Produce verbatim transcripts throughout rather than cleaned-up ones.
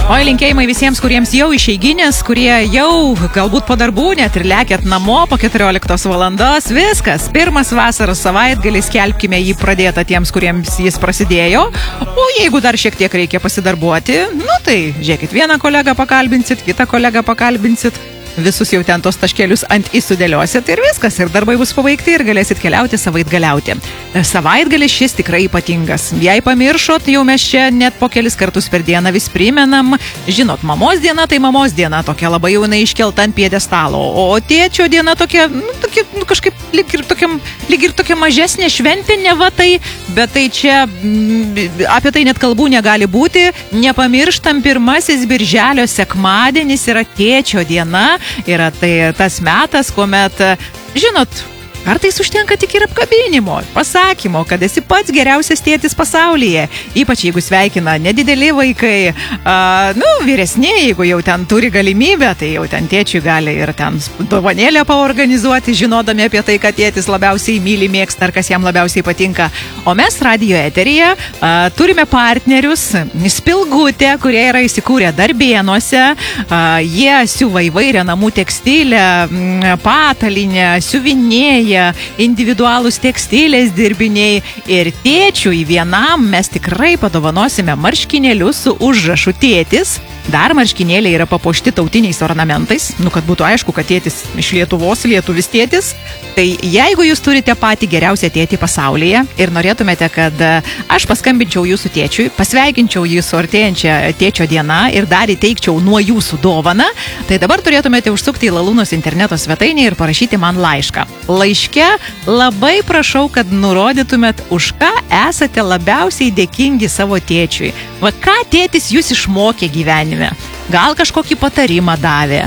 O linkėjimai visiems, kuriems jau išeiginės, kurie jau galbūt po darbų net ir lekėt namo po keturioliktos valandos. Viskas, pirmas vasaros savaitgalis, skelbkime jį pradėtą tiems, kuriems jis prasidėjo. O jeigu dar šiek tiek reikia pasidarbuoti, nu tai žiūrėkit, vieną kolegą pakalbinsit, kitą kolegą pakalbinsit. Visus jau ten tos taškelius ant įsudėliosit ir viskas, ir darbai bus pabaigti ir galėsit keliauti savaitgaliauti. Savaitgalis šis tikrai ypatingas. Jei pamiršot, jau mes čia net po kelis kartus per dieną vis primenam. Žinot, mamos diena tai mamos diena, tokia labai jau jinai iškelta ant piedestalo, o tėčio diena tokia, nu, tokia nu, kažkaip lyg ir, tokiam, lyg ir tokia mažesnė šventė, ne va tai, bet tai čia m, apie tai net kalbų negali būti. Nepamirštam, pirmasis birželio sekmadienis yra tėčio diena. Yra tai tas metas, kuomet, žinot, kartais užtenka tik ir apkabinimo, pasakymo, kad esi pats geriausias tėtis pasaulyje. Ypač jeigu sveikina nedideli vaikai, a, nu, vyresni, jeigu jau ten turi galimybę, tai jau ten tėčiui gali ir ten dovanėlę paorganizuoti, žinodami apie tai, kad tėtis labiausiai myli, mėgsta ar kas jam labiausiai patinka. O mes radijo eteryje a, turime partnerius Spilgutė, kurie yra įsikūrę Darbėnuose. A, jie siuva įvairią namų tekstilę, patalinę, siuvinėja, individualūs tekstilės dirbiniai, ir tėčiui vienam mes tikrai padovanosime marškinėlius su užrašu tėtis. Dar marškinėliai yra papuošti tautiniais ornamentais, nu kad būtų aišku, kad tėtis iš Lietuvos, lietuvis tėtis. Tai jeigu jūs turite patį geriausią tėtį pasaulyje ir norėtumėte, kad aš paskambinčiau jūsų tėčiui, pasveikinčiau jį su artėjančia tėčio diena ir dar įteikčiau nuo jūsų dovaną, tai dabar turėtumėte užsukti į Lalūnos interneto svetainę ir parašyti man laišką. Laiške labai prašau, kad nurodytumėt, už ką esate labiausiai dėkingi savo tėčiui. Va ką tėtis jūs išmokė gyvenime. Gal kažkokį patarimą davė,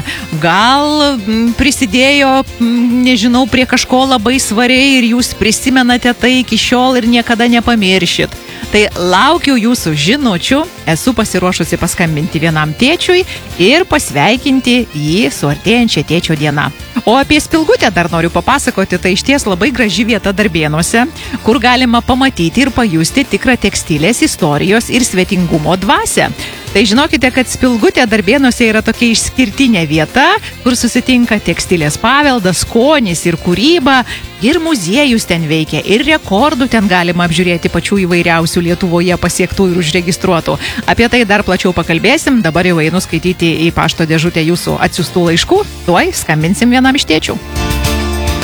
gal m, prisidėjo, m, nežinau, prie kažko labai svariai ir jūs prisimenate tai iki šiol ir niekada nepamiršit. Tai laukiu jūsų žinučių, esu pasiruošusi paskambinti vienam tėčiui ir pasveikinti jį su artėjančia tėčio diena. O apie Spilgutę dar noriu papasakoti, tai išties labai graži vieta Darbėnuose, kur galima pamatyti ir pajusti tikrą tekstilės istorijos ir svetingumo dvasią. Tai žinokite, kad Spilgutė Darbėnuose yra tokia išskirtinė vieta, kur susitinka tekstilės paveldas, skonis ir kūryba, ir muziejus ten veikia, ir rekordų ten galima apžiūrėti pačių įvairiausių Lietuvoje pasiektų ir užregistruotų. Apie tai dar plačiau pakalbėsim, dabar jau einu skaityti į pašto dėžutę jūsų atsiųstų laiškų, tuoj skambinsim vienam iš tėčių.